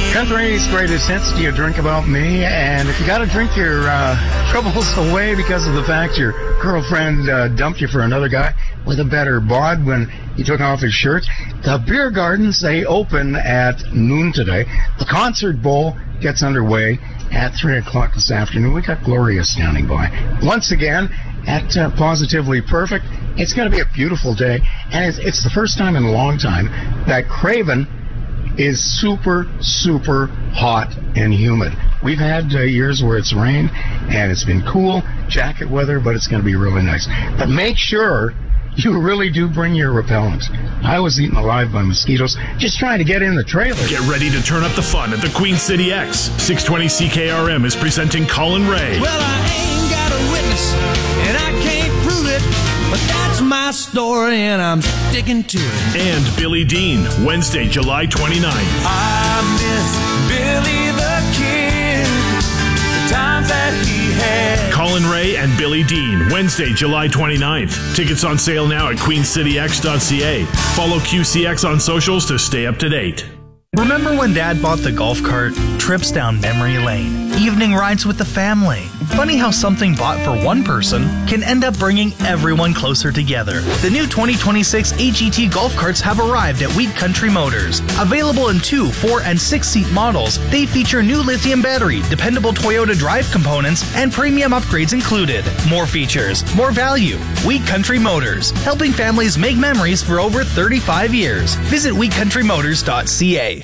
Country's greatest hits, Do You Drink About Me? And if you got to drink your troubles away because of the fact your girlfriend dumped you for another guy with a better bod when he took off his shirt, the beer gardens, they open at noon today. The concert bowl gets underway at 3 o'clock this afternoon. We got Gloria standing by. Once again, at Positively Perfect. It's going to be a beautiful day, and it's the first time in a long time that Craven is super, super hot and humid. We've had years where it's rained, and it's been cool, jacket weather, but it's going to be really nice. But make sure you really do bring your repellent. I was eaten alive by mosquitoes just trying to get in the trailer. Get ready to turn up the fun at the Queen City X. 620 CKRM is presenting Colin Ray. Well, I ain't got a witness, and I can't prove it, but that's my story, and I'm sticking to it. And Billy Dean, Wednesday, July 29th. I miss Billy the Kid, the times that he had. Colin Ray and Billy Dean, Wednesday, July 29th. Tickets on sale now at queencityx.ca. Follow QCX on socials to stay up to date. Remember when Dad bought the golf cart? Trips down memory lane, evening rides with the family. Funny how something bought for one person can end up bringing everyone closer together. The new 2026 AGT golf carts have arrived at Wheat Country Motors. Available in 2, 4, and 6-seat models, they feature new lithium battery, dependable Toyota drive components, and premium upgrades included. More features, more value. Wheat Country Motors, helping families make memories for over 35 years. Visit wheatcountrymotors.ca.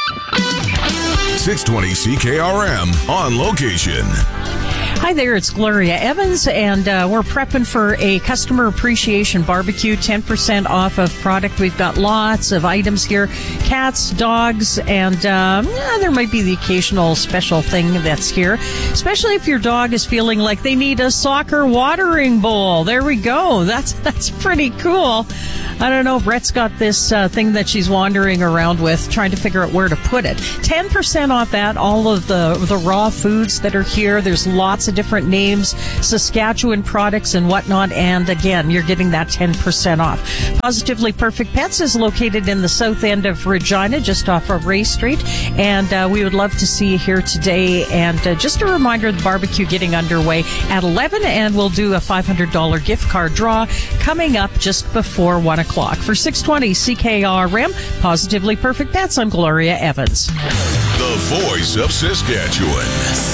620 CKRM on location. Hi there, it's Gloria Evans, and we're prepping for a customer appreciation barbecue, 10% off of product. We've got lots of items here, cats, dogs, and there might be the occasional special thing that's here, especially if your dog is feeling like they need a soccer watering bowl. There we go. That's pretty cool. I don't know, Brett's got this thing that she's wandering around with, trying to figure out where to put it. 10% off that, all of the raw foods that are here. There's lots of different names, Saskatchewan products and whatnot, and again, you're getting that 10% off. Positively Perfect Pets is located in the south end of Regina, just off of Ray Street, and we would love to see you here today. And just a reminder, the barbecue getting underway at 11, and we'll do a $500 gift card draw coming up just before 1 o'clock. For 620 CKRM, Positively Perfect Pets, I'm Gloria Evans. The voice of Saskatchewan.